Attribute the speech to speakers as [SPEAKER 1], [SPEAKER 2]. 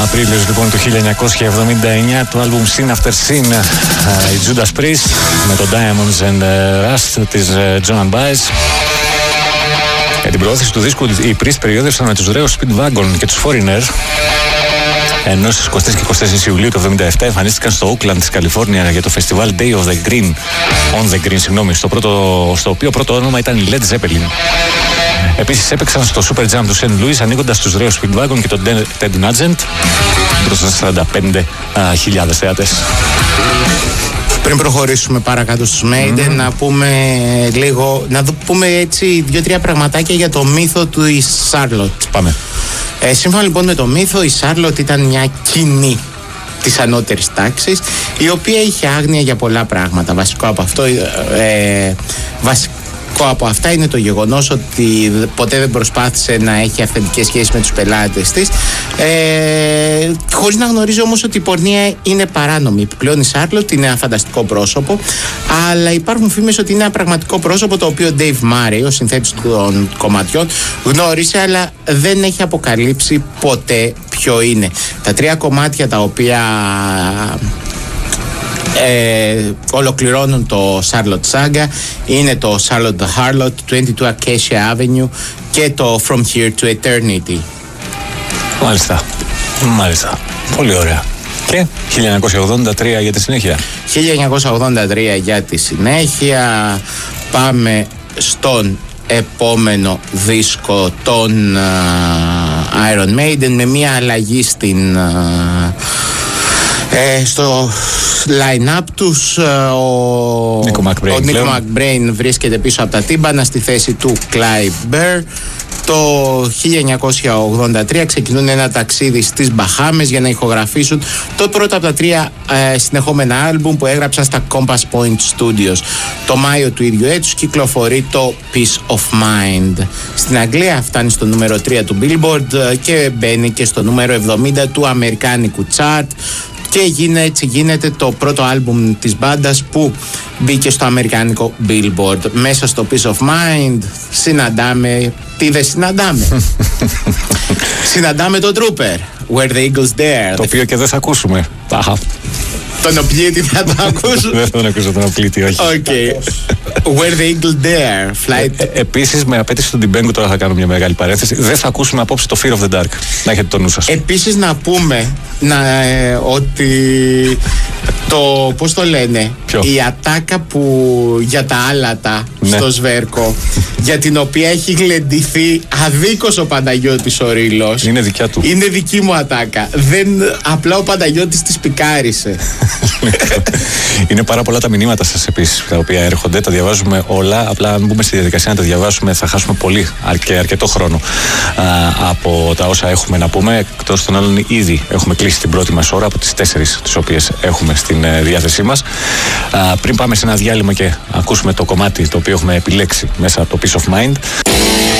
[SPEAKER 1] Απρίλιος λοιπόν του 1979, το άλμπουμ Sin After Sin, η Judas Priest με το Diamonds and Rust της John and Baez. Για την προώθηση του δίσκου οι Priest περιόδευσαν με τους Reo Speedwagon και τους Foreigner, ενώ στις 23 και 24 Ιουλίου του 1977 εμφανίστηκαν στο Oakland της Καλιφόρνια για το φεστιβάλ Day of the Green, On the Green, συγγνώμη, στο οποίο πρώτο όνομα ήταν η Led Zeppelin. Επίσης έπαιξαν στο Super Jam του St. Louis ανοίγοντας τους Reo Speedwagon και τον Ted Nugent μπροστά στα 45.000 θεατές.
[SPEAKER 2] Πριν προχωρήσουμε παρακάτω στους Maiden, να πούμε λίγο, να πούμε έτσι 2-3 πραγματάκια για το μύθο του η Charlotte.
[SPEAKER 1] Πάμε.
[SPEAKER 2] Σύμφωνα λοιπόν με το μύθο, η Charlotte ήταν μια κοινή της ανώτερης τάξης, η οποία είχε άγνοια για πολλά πράγματα. Βασικό από αυτά είναι το γεγονός ότι ποτέ δεν προσπάθησε να έχει αυθεντικές σχέσεις με τους πελάτες της, χωρίς να γνωρίζει όμως ότι η πορνεία είναι παράνομη. Επιπλέον η Charlotte είναι ένα φανταστικό πρόσωπο, αλλά υπάρχουν φήμες ότι είναι ένα πραγματικό πρόσωπο, το οποίο ο Dave Murray, ο συνθέτης των κομματιών, γνώρισε, αλλά δεν έχει αποκαλύψει ποτέ ποιο είναι. Τα 3 κομμάτια τα οποία ολοκληρώνουν το Charlotte Saga είναι το Charlotte the Harlot, 22 Acacia Avenue και το From Here to Eternity.
[SPEAKER 1] Μάλιστα. Πολύ ωραία. Και 1983 για τη συνέχεια.
[SPEAKER 2] 1983 για τη συνέχεια. Πάμε στον επόμενο δίσκο των Iron Maiden, με μια αλλαγή στο line-up τους. Ο Nico McBrain βρίσκεται πίσω από τα τύμπανα στη θέση του Clive Burr. Το 1983 ξεκινούν ένα ταξίδι στις Μπαχάμες για να ηχογραφήσουν το πρώτο από τα 3 συνεχόμενα άλμπουμ που έγραψαν στα Compass Point Studios. Το Μάιο του ίδιου έτους κυκλοφορεί το Peace of Mind. Στην Αγγλία φτάνει στο νούμερο 3 του Billboard και μπαίνει και στο νούμερο 70 του αμερικάνικου chart. Και γίνεται το πρώτο άλμπουμ της μπάντας που μπήκε στο αμερικάνικο Billboard. Μέσα στο Peace of Mind συναντάμε... Τι δεν συναντάμε? Συναντάμε το Trooper, Where the Eagles Dare.
[SPEAKER 1] Το οποίο και δεν θα ακούσουμε.
[SPEAKER 2] Τον οπλίτη θα το ακούσω.
[SPEAKER 1] Δεν θα τον ακούσω τον οπλίτη, όχι.
[SPEAKER 2] Okay. Where the Eagle Dare. Flight.
[SPEAKER 1] Επίσης, με απέτηση του Ντιμπέγκου, τώρα θα κάνω μια μεγάλη παρένθεση, δεν θα ακούσουμε απόψε το Fear of the Dark. Να έχετε το νου σας.
[SPEAKER 2] Επίσης να πούμε ότι το, πώς το λένε, η ατάκα που για τα άλατα στο Σβέρκο, για την οποία έχει γλεντηθεί αδίκως ο Παναγιώτης ο Ρήλος,
[SPEAKER 1] είναι δικιά του.
[SPEAKER 2] Είναι δική μου ατάκα. Απλά ο Παναγιώτης της πικάρισε.
[SPEAKER 1] Είναι πάρα πολλά τα μηνύματα σας επίσης τα οποία έρχονται, τα διαβάζουμε όλα. Απλά αν μπούμε στη διαδικασία να τα διαβάσουμε θα χάσουμε πολύ και αρκετό χρόνο από τα όσα έχουμε να πούμε. Εκτός των άλλων, ήδη έχουμε κλείσει την πρώτη μας ώρα από τις 4 τις οποίες έχουμε στην διάθεσή μας. Πριν πάμε σε ένα διάλειμμα και ακούσουμε το κομμάτι το οποίο έχουμε επιλέξει μέσα από το Peace of Mind.